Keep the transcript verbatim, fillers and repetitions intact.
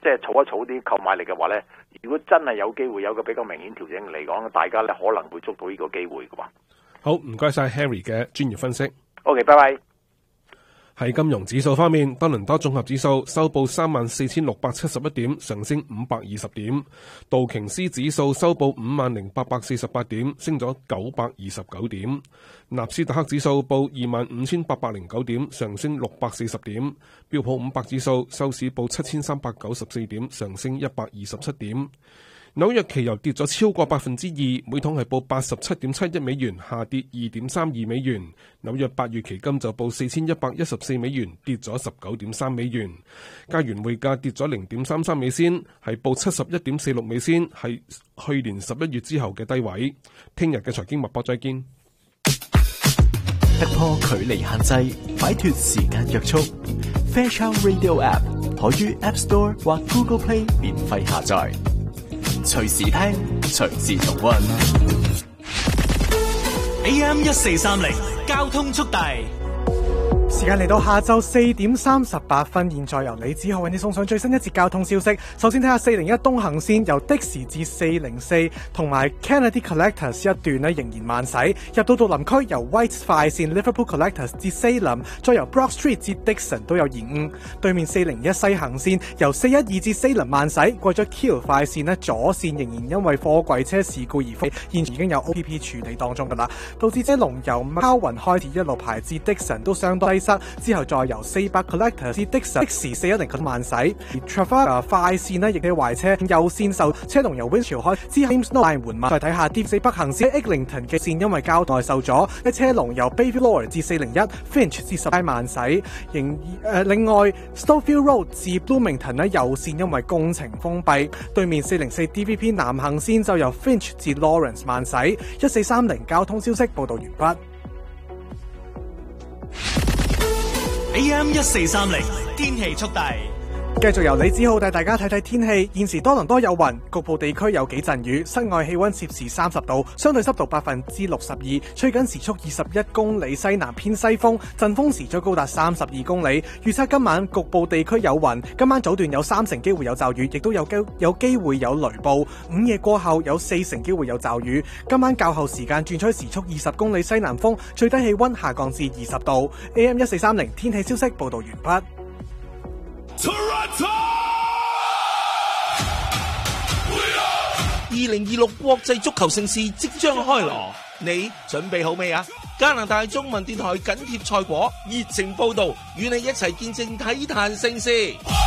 即係儲一儲啲購買力嘅話咧，如果真係有機會有個比較明顯調整嚟講，大家咧可能會捉到呢個機會嘅喎。 好，唔該晒 Harry 嘅專業分析。 OK， 拜拜。 喺金融指數方面，多倫多綜合指數收報三萬四千六百七十一點，上升五百二十點；道瓊斯指數收報五萬零八百四十八點，升咗九百二十九點；納斯達克指數報二萬五千八百零九點，上升六百四十點；標普五百指數收市報七千三百九十四點，上升一百二十七點。紐約期油跌咗超過百分之二，每桶係報八十七點七一美元，下跌二點三二美元。紐約八月期金就報四千一百一十四美元，跌咗十九點三美元。加元匯價跌咗零點三三美仙，係報七十一點四六美仙，係去年十一月之後嘅低位。聽日嘅財經脈搏再見。 突破距離限制，擺脫時間約束。Fairchild Radio App 可於 App Store 或 Google Play 免費下載。隨時聽，隨時重溫。 A M 一四三零交通速遞。 時間嚟到下晝四點三十八分，現在由李子浩為你送上最新一節交通消息。首先睇下四零一東行線由的士至四零四，同埋 Kennedy Collectors 一段呢仍然慢駛。入到杜林區由 White 快線 Liverpool Collectors 至 Salem， 再由 Broad Street 至 Dixon 都有延誤。對面四零一西行線由四一二至 Salem 慢駛，過咗 Kiel 快線呢左線仍然因為貨櫃車事故而封，現時已經有 O P P 處理當中噶啦，導致車龍由 Darwin 開始一路排至 Dixon 都相當擠塞，之後再由四百 Collectors 至 Dixon 的時四一零咁慢駛。而 Trafalgar 快線呢亦都壞車，右線受車龍由 Winchell 開之後 Thames Line 緩慢。再睇下 D 四北行線 Eglinton 嘅線因為交內受阻，嘅車龍由 Bayview Lord 至四零一 Finch 至十街慢駛。仍誒、呃、另外 Stouffville Road 至 Bloomington 呢右線因為工程封閉，對面四零四 D V P 南行線就由 Finch 至 Lawrence 慢駛。一四三零交通消息報道完畢。 A M 一四三零天氣速遞， 繼續由李子浩帶大家睇睇天氣。現時多倫多有雲，局部地區有幾陣雨，室外氣溫攝氏三十度，相對濕度百分之六十二，吹緊時速二十一公里西南偏西風，陣風時速高達三十二公里。預測今晚局部地區有雲，今晚早段有三成機會有驟雨，亦都有機有機會有雷暴。午夜過後有四成機會有驟雨。今晚較後時間轉吹時速二十公里西南風，最低氣溫下降至二十度。A M 一四三零天氣消息報道完畢。 二零二六國際足球盛事即將開鑼，你準備好未啊？加拿大中文電台緊貼賽果，熱情報道，與你一齊見證體壇盛事。